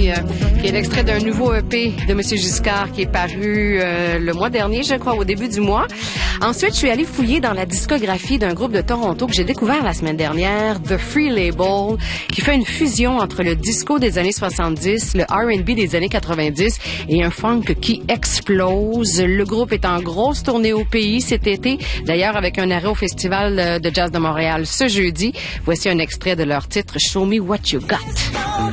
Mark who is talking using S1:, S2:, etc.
S1: qui est l'extrait d'un nouveau EP de M. Giscard qui est paru le mois dernier, je crois, au début du mois. Ensuite, je suis allée fouiller dans la discographie d'un groupe de Toronto que j'ai découvert la semaine dernière, The Free Label, qui fait une fusion entre le disco des années 70, le R&B des années 90 et un funk qui explose. Le groupe est en grosse tournée au pays cet été, d'ailleurs avec un arrêt au Festival de Jazz de Montréal ce jeudi. Voici un extrait de leur titre « Show Me What You Got ».